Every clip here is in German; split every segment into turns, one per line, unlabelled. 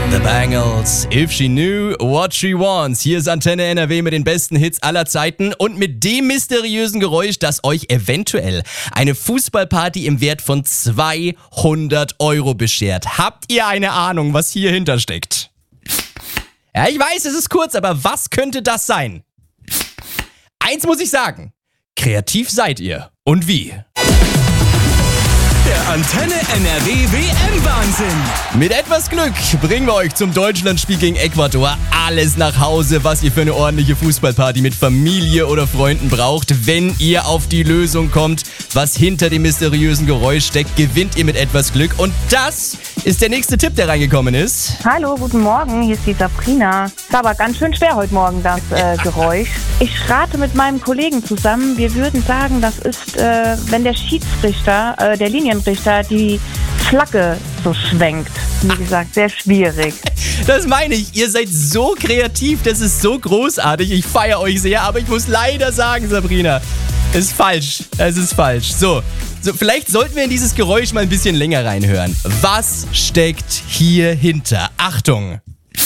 The Bangles, If She Knew What She Wants. Hier ist Antenne NRW mit den besten Hits aller Zeiten und mit dem mysteriösen Geräusch, das euch eventuell eine Fußballparty im Wert von 200 € beschert. Habt ihr eine Ahnung, was hier hintersteckt? Ja, ich weiß, es ist kurz, aber was könnte das sein? Eins muss ich sagen, kreativ seid ihr. Und wie?
Der Antenne NRW WM-Wahnsinn.
Mit etwas Glück bringen wir euch zum Deutschlandspiel gegen Ecuador alles nach Hause, was ihr für eine ordentliche Fußballparty mit Familie oder Freunden braucht. Wenn ihr auf die Lösung kommt, was hinter dem mysteriösen Geräusch steckt, gewinnt ihr mit etwas Glück. Und das ist der nächste Tipp, der reingekommen ist.
Hallo, guten Morgen, hier ist die Sabrina. Ist aber ganz schön schwer heute Morgen, das Geräusch. Ich rate mit meinem Kollegen zusammen, wir würden sagen, das ist, wenn der Schiedsrichter, der Linienrichter, die Flagge so schwenkt. Wie gesagt, sehr schwierig.
Das meine ich, ihr seid so kreativ, das ist so großartig. Ich feiere euch sehr, aber ich muss leider sagen, Sabrina, ist falsch. Es ist falsch. So, vielleicht sollten wir in dieses Geräusch mal ein bisschen länger reinhören. Was steckt hier hinter? Achtung!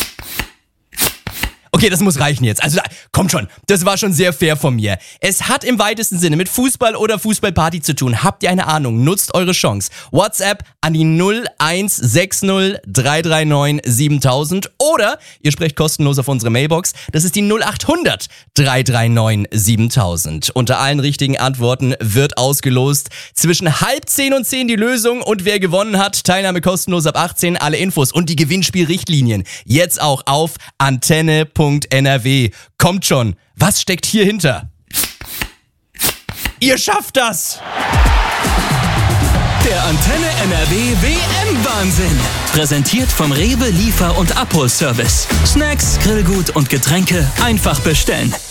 Okay, das muss reichen jetzt. Also, kommt schon. Das war schon sehr fair von mir. Es hat im weitesten Sinne mit Fußball oder Fußballparty zu tun. Habt ihr eine Ahnung? Nutzt eure Chance. WhatsApp an die 0160 339 7000 oder ihr sprecht kostenlos auf unsere Mailbox. Das ist die 0800 339 7000. Unter allen richtigen Antworten wird ausgelost. Zwischen 9:30 und 10 die Lösung und wer gewonnen hat, Teilnahme kostenlos ab 18. Alle Infos und die Gewinnspielrichtlinien jetzt auch auf antenne.nrw. Kommt schon, was steckt hier hinter? Ihr schafft das!
Der Antenne NRW WM-Wahnsinn. Präsentiert vom Rewe Liefer- und Abholservice. Snacks, Grillgut und Getränke einfach bestellen.